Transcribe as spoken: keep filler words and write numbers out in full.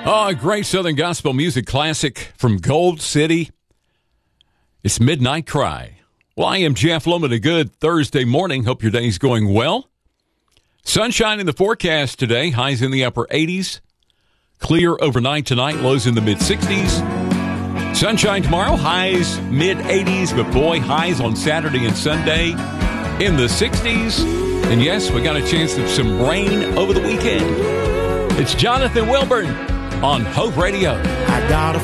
Oh, a great Southern gospel music classic from Gold City. It's Midnight Cry. Well, I am Jeff Loman. A good Thursday morning. Hope your day's going well. Sunshine in the forecast today. Highs in the upper eighties. Clear overnight tonight. Lows in the mid-sixties. Sunshine tomorrow. Highs mid-eighties. But boy, highs on Saturday and Sunday in the sixties. And yes, we got a chance of some rain over the weekend. It's Jonathan Wilburn on Hope Radio. I got a